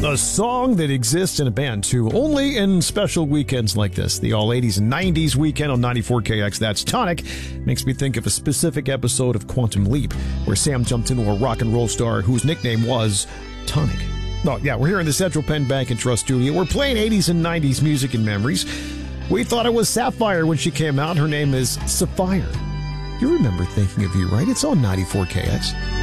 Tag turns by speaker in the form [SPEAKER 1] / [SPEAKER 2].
[SPEAKER 1] A song that exists in a band, too, only in special weekends like this. The All 80s and 90s weekend on 94KX, that's Tonic. Makes me think of a specific episode of Quantum Leap, where Sam jumped into a rock and roll star whose nickname was Tonic. Oh, yeah, we're here in the Central Penn Bank and Trust studio. We're playing 80s and 90s music and memories. We thought it was Sapphire when she came out. Her name is Sapphire. You remember Thinking of You, right? It's on 94KX.